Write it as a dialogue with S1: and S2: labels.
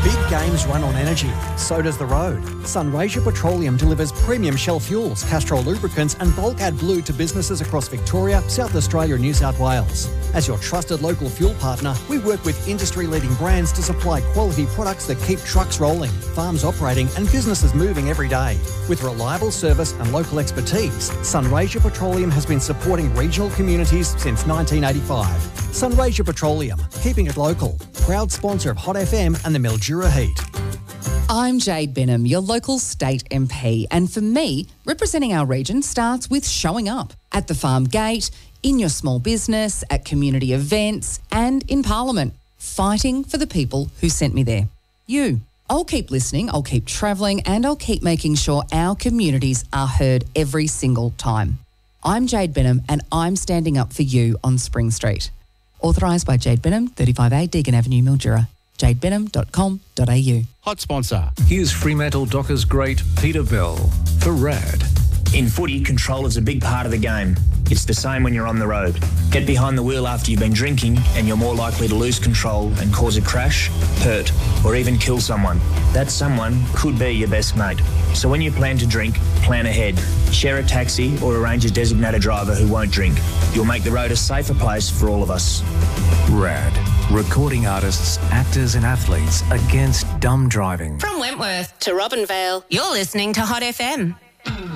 S1: Big games run on energy, so does the road. Sunraysia Petroleum delivers premium Shell fuels, Castrol lubricants and bulk AdBlue to businesses across Victoria, South Australia and New South Wales. As your trusted local fuel partner, we work with industry-leading brands to supply quality products that keep trucks rolling, farms operating and businesses moving every day. With reliable service and local expertise, Sunraysia Petroleum has been supporting regional communities since 1985. Sunraysia Petroleum, keeping it local. Proud sponsor of Hot FM and the Mildura Heat.
S2: I'm Jade Benham, your local state MP, and for me, representing our region starts with showing up at the farm gate, in your small business, at community events and in Parliament, fighting for the people who sent me there. You. I'll keep listening, I'll keep travelling and I'll keep making sure our communities are heard every single time. I'm Jade Benham and I'm standing up for you on Spring Street. Authorised by Jade Benham, 35A Deagon Avenue, Mildura. jadebenham.com.au.
S3: Hot sponsor. Here's Fremantle Dockers great Peter Bell for RAD.
S4: In footy, control is a big part of the game. It's the same when you're on the road. Get behind the wheel after you've been drinking and you're more likely to lose control and cause a crash, hurt, or even kill someone. That someone could be your best mate. So when you plan to drink, plan ahead. Share a taxi or arrange a designated driver who won't drink. You'll make the road a safer place for all of us.
S3: RAD. Recording artists, actors and athletes against dumb driving.
S5: From Wentworth to Robinvale, you're listening to Hot FM.